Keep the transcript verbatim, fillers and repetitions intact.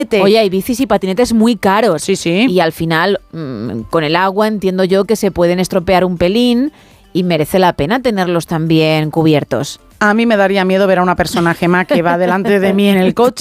Oye, hay bicis y patinetes muy caros. Sí, sí. Y al final, mmm, con el agua entiendo yo que se pueden estropear un pelín y merece la pena tenerlos también cubiertos. A mí me daría miedo ver a una persona, Gemma, que va delante de mí en el coche